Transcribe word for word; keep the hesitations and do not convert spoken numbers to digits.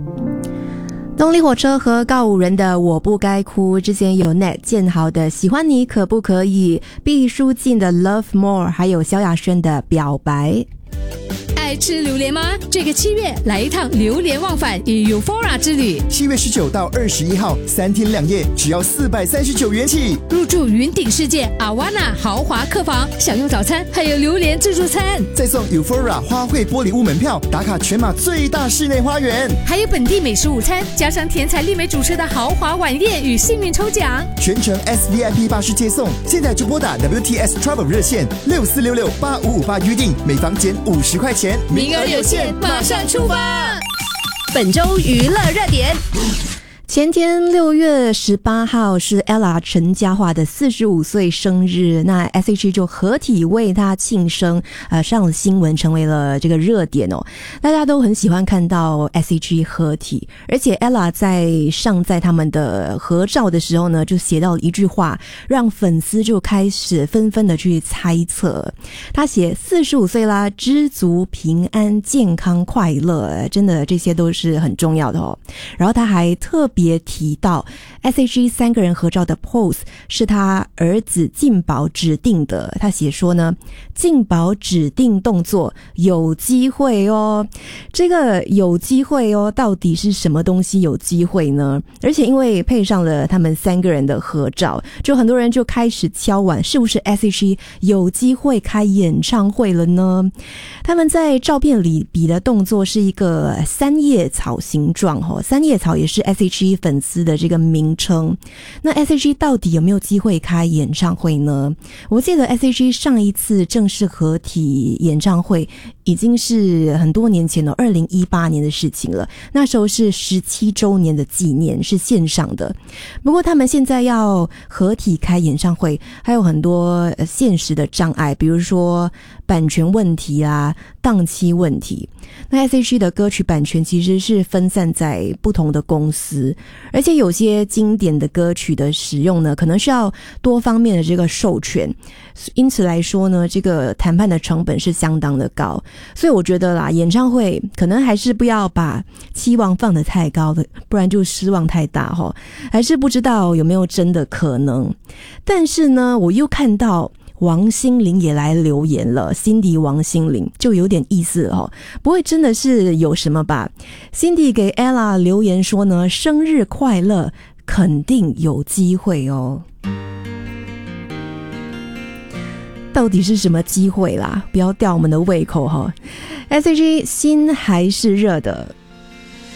动力火车和告五人的我不该哭，之前有 Net 建豪的喜欢你可不可以，毕书尽的 Love More， 还有萧亚轩的表白。 爱吃榴莲吗？这个七月来一趟榴莲忘返与 Euphoria 之旅。 七月十九到二十一号，三天两夜，只要四百三十九元起。 入住云顶世界阿瓦纳豪华客房，享用早餐，还有榴莲自助餐， 再送 Euphoria 花卉玻璃屋门票，打卡全马最大室内花园， 还有本地美食午餐，加上甜才丽美主持的豪华晚宴与幸运抽奖， 全程 S V I P 巴士接送。现在就拨打 W T S Travel 热线六四六六八五五八预定，每房减五十块钱， 名额有限，马上出发。 本周娱乐热点。 前天六月十八号是 Ella 陈嘉桦的四十五岁生日，那 S H E 就合体为她庆生，呃，上了新闻，成为了这个热点哦。大家都很喜欢看到 S H E 合体，而且 Ella 在上在他们的合照的时候呢，就写到了一句话，让粉丝就开始纷纷的去猜测。他写四十五岁啦，知足、平安、健康、快乐，真的这些都是很重要的哦。然后他还特别也提到 S H E 三个人合照的 pose 是他儿子晋宝指定的，他写说呢，晋宝指定动作有机会哦，这个有机会哦，到底是什么东西有机会呢？而且因为配上了他们三个人的合照，就很多人就开始敲碗，是不是 S H E 有机会开演唱会了呢？他们在照片里比的动作是一个三叶草形状哦，三叶草也是 S H E粉丝的这个名称。那 S H E 到底有没有机会开演唱会呢？我记得 S H E 上一次正式合体演唱会已经是很多年前了，二零一八年的事情了，那时候是十七周年的纪念，是线上的。不过他们现在要合体开演唱会，还有很多现实的障碍，比如说版权问题啊，档期问题。那 S H E 的歌曲版权其实是分散在不同的公司，而且有些经典的歌曲的使用呢，可能需要多方面的这个授权，因此来说呢，这个谈判的成本是相当的高。所以我觉得啦，演唱会可能还是不要把期望放得太高的，不然就失望太大齁。还是不知道有没有真的可能。但是呢，我又看到王心凌也来留言了，Cindy 王心凌就有点意思哦，不会真的是有什么吧？ Cindy 给 Ella 留言说呢，生日快乐，肯定有机会哦。到底是什么机会啦？不要吊我们的胃口哈。S H E 心还是热的，